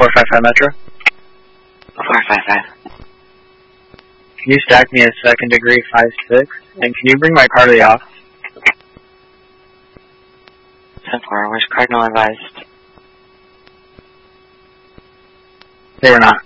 455 Metro. 455. Can you stack me a second degree 5-6? And can you bring my car to the office? 10-4, where's Cardinal advised? They were not.